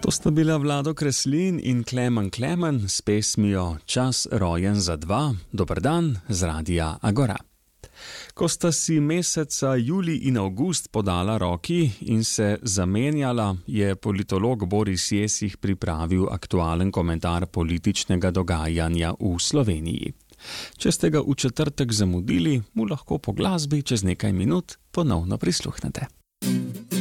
To sta bila Vlado Kreslin in Klemen Klemen s pesmijo Čas rojen za dva. Dober dan z Radia Agora. Ko sta si meseca julij in avgust podala roki in se zamenjala, je politolog Boris Jesih pripravil aktualen komentar političnega dogajanja v Sloveniji. Če ste ga v četrtek zamudili, mu lahko po glasbi čez nekaj minut ponovno prisluhnete.